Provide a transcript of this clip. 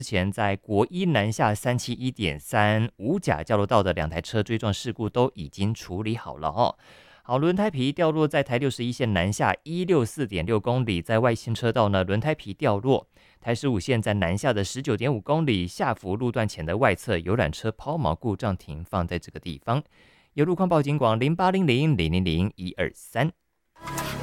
前在国一南下371.3五甲交流道的2台车追撞事故都已经处理好了哦。好，轮胎皮掉落在台61线南下164.6公里，在外线车道呢，轮胎皮掉落。台15线在南下的19.5公里，下福路段前的外侧游览车抛锚故障停放在这个地方。有路况报警广0800000123。